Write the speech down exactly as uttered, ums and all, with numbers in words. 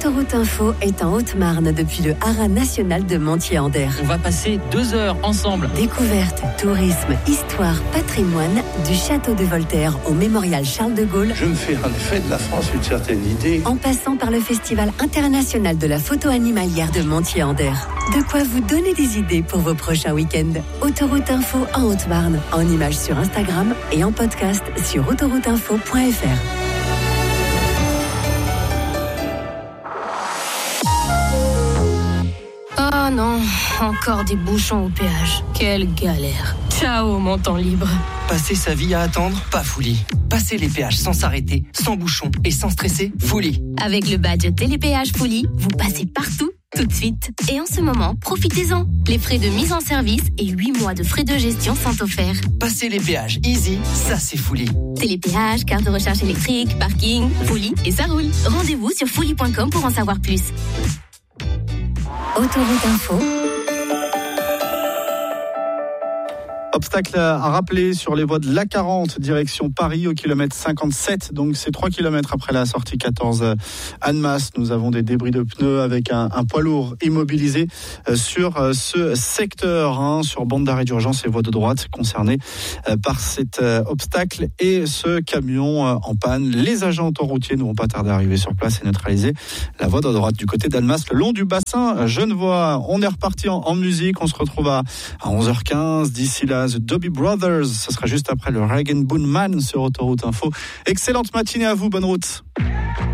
Autoroute Info est en Haute-Marne depuis le haras national de Montier-Anderre. On va passer deux heures ensemble. Découverte, tourisme, histoire, patrimoine, du château de Voltaire au mémorial Charles de Gaulle. Je me fais en effet de la France une certaine idée. En passant par le Festival international de la photo animalière de Montier-Anderre. De quoi vous donner des idées pour vos prochains week-ends. Autoroute Info en Haute-Marne, en images sur Instagram et en podcast sur autoroute info point f r. Oh non, encore des bouchons au péage. Quelle galère. Ciao, mon temps libre. Passer sa vie à attendre, pas Fouli. Passer les péages sans s'arrêter, sans bouchons et sans stresser, Fouli. Avec le badge Télépéage Fouli, vous passez partout, tout de suite. Et en ce moment, profitez-en. Les frais de mise en service et huit mois de frais de gestion sont offerts. Passer les péages easy, ça c'est Fouli. Télépéage, carte de recharge électrique, parking, Fouli et ça roule. Rendez-vous sur fouli point com pour en savoir plus. Autoroute Info. Obstacle à rappeler sur les voies de l'A quarante, direction Paris, au kilomètre cinquante-sept. Donc, c'est trois kilomètres après la sortie quatorze Annemasse. Nous avons des débris de pneus avec un, un poids lourd immobilisé sur ce secteur, hein, sur bande d'arrêt d'urgence et voie de droite concernée par cet obstacle et ce camion en panne. Les agents autoroutiers ne vont pas tarder à arriver sur place et neutraliser la voie de droite du côté d'Annemasse, le long du bassin genevois. On est reparti en, en musique. On se retrouve à, à onze heures quinze. D'ici là, The Doobie Brothers, ce sera juste après le Rag and Bone Man sur Autoroute Info. Excellente matinée à vous, bonne route.